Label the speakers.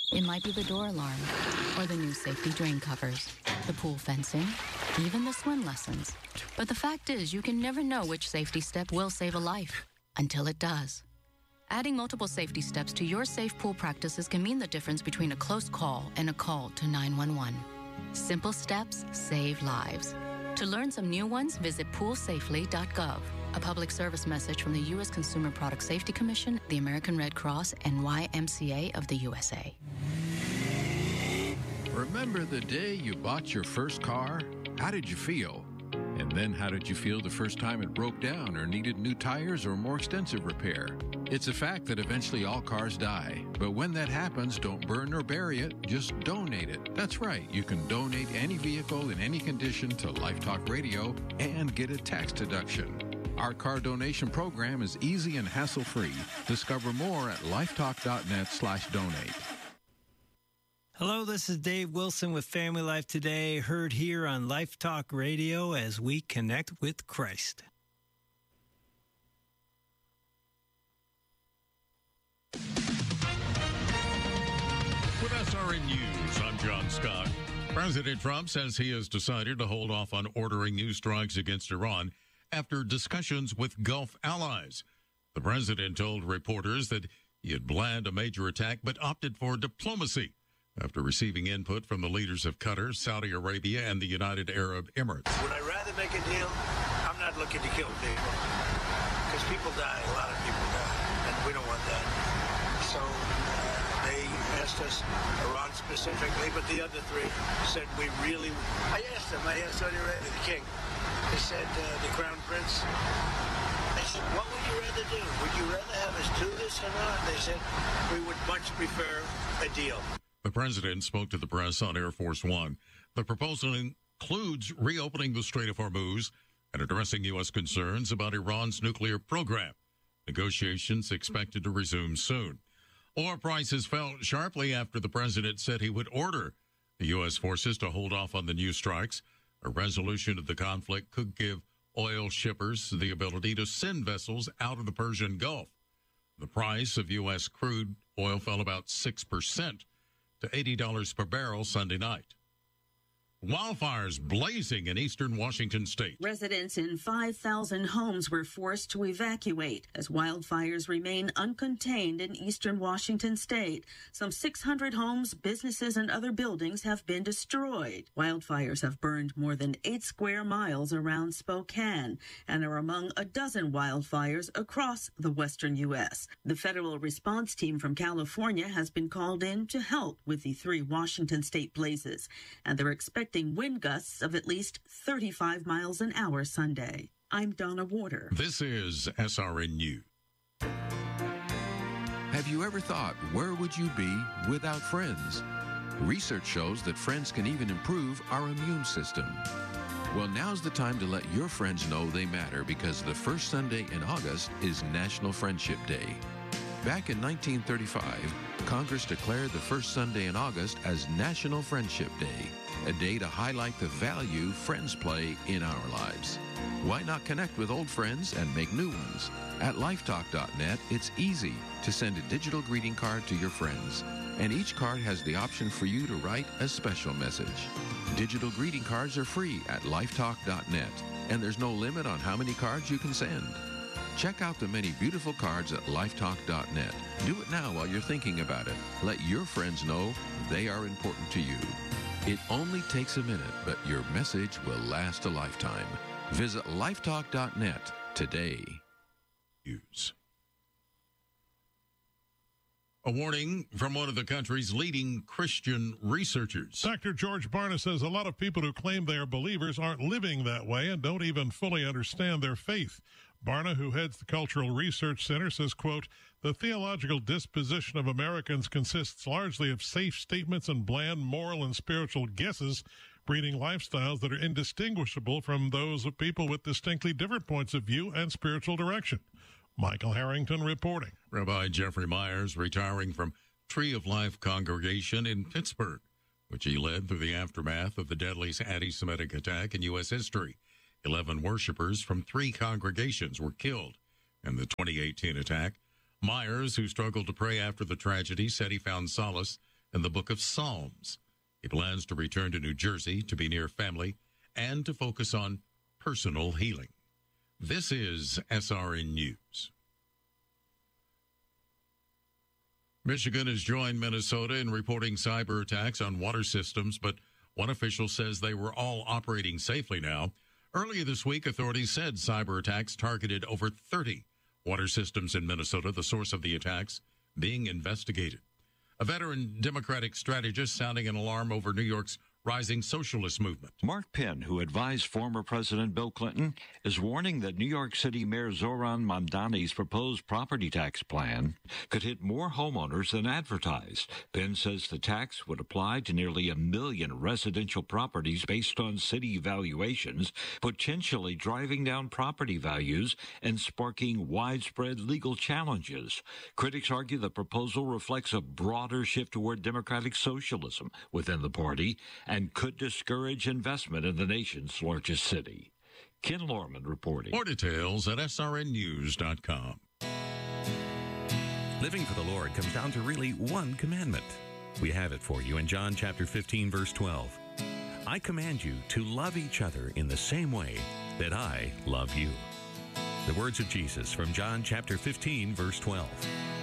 Speaker 1: It might be the door alarm, or the new safety drain covers, the pool fencing, even the swim lessons. But the fact is, you can never know which safety step will save a life until it does. Adding multiple safety steps to your safe pool practices can mean the difference between a close call and a call to 911. Simple steps save lives. To learn some new ones, visit poolsafely.gov. A public service message from the U.S. Consumer Product Safety Commission, the American Red Cross, and YMCA of the USA.
Speaker 2: Remember the day you bought your first car? How did you feel? And then how did you feel the first time it broke down or needed new tires or more extensive repair? It's a fact that eventually all cars die. But when that happens, don't burn or bury it, just donate it. That's right, you can donate any vehicle in any condition to Life Talk Radio and get a tax deduction. Our car donation program is easy and hassle-free. Discover more at lifetalk.net/donate.
Speaker 3: Hello, this is Dave Wilson with Family Life Today, heard here on Life Talk Radio as we connect with Christ.
Speaker 4: With SRN News, I'm John Scott. President Trump says he has decided to hold off on ordering new strikes against Iran after discussions with Gulf allies. The president told reporters that he had planned a major attack but opted for diplomacy after receiving input from the leaders of Qatar, Saudi Arabia, and the United Arab Emirates.
Speaker 5: Would I rather make a deal? I'm not looking to kill people because people die. A lot of people die, and we don't want that. So they asked us, Iran specifically, but the other three said we really. I asked Saudi Arabia, the king. They said, the crown prince. I said, what would you rather do? Would you rather have us do this or not? They said, we would much prefer a deal.
Speaker 4: The president spoke to the press on Air Force One. The proposal includes reopening the Strait of Hormuz and addressing U.S. concerns about Iran's nuclear program. Negotiations expected to resume soon. Oil prices fell sharply after the president said he would order the U.S. forces to hold off on the new strikes. A resolution of the conflict could give oil shippers the ability to send vessels out of the Persian Gulf. The price of U.S. crude oil fell about 6% to $80 per barrel Sunday night. Wildfires blazing in eastern Washington state.
Speaker 6: Residents in 5,000 homes were forced to evacuate as wildfires remain uncontained in eastern Washington state. Some 600 homes, businesses, and other buildings have been destroyed. Wildfires have burned more than 8 square miles around Spokane and are among a dozen wildfires across the western U.S. The federal response team from California has been called in to help with the 3 Washington state blazes, and they're expecting wind gusts of at least 35 miles an hour Sunday. I'm Donna Warder.
Speaker 4: This is SRN News.
Speaker 2: Have you ever thought, where would you be without friends? Research shows that friends can even improve our immune system. Well, now's the time to let your friends know they matter because the first Sunday in August is National Friendship Day. Back in 1935, Congress declared the first Sunday in August as National Friendship Day, a day to highlight the value friends play in our lives. Why not connect with old friends and make new ones? At lifetalk.net, it's easy to send a digital greeting card to your friends, and each card has the option for you to write a special message. Digital greeting cards are free at lifetalk.net, and there's no limit on how many cards you can send. Check out the many beautiful cards at lifetalk.net. Do it now while you're thinking about it. Let your friends know they are important to you. It only takes a minute, but your message will last a lifetime. Visit lifetalk.net today.
Speaker 4: News. A warning from one of the country's leading Christian researchers.
Speaker 7: Dr. George Barna says a lot of people who claim they are believers aren't living that way and don't even fully understand their faith. Barna, who heads the Cultural Research Center, says, quote, the theological disposition of Americans consists largely of safe statements and bland moral and spiritual guesses, breeding lifestyles that are indistinguishable from those of people with distinctly different points of view and spiritual direction. Michael Harrington reporting.
Speaker 4: Rabbi Jeffrey Myers retiring from Tree of Life congregation in Pittsburgh, which he led through the aftermath of the deadliest anti-Semitic attack in U.S. history. 11 worshipers from 3 congregations were killed in the 2018 attack. Myers, who struggled to pray after the tragedy, said he found solace in the book of Psalms. He plans to return to New Jersey to be near family and to focus on personal healing. This is SRN News. Michigan has joined Minnesota in reporting cyber attacks on water systems, but one official says they were all operating safely now. Earlier this week, authorities said cyber attacks targeted over 30 water systems in Minnesota, the source of the attacks being investigated. A veteran Democratic strategist sounding an alarm over New York's rising socialist movement.
Speaker 8: Mark Penn, who advised former President Bill Clinton, is warning that New York City Mayor Zoran Mamdani's proposed property tax plan could hit more homeowners than advertised. Penn says the tax would apply to nearly 1 million residential properties based on city valuations, potentially driving down property values and sparking widespread legal challenges. Critics argue the proposal reflects a broader shift toward democratic socialism within the party and could discourage investment in the nation's largest city. Ken Lorman reporting.
Speaker 4: More details at srnnews.com.
Speaker 9: Living for the Lord comes down to really one commandment. We have it for you in John chapter 15, verse 12. I command you to love each other in the same way that I love you. The words of Jesus from John chapter 15, verse 12.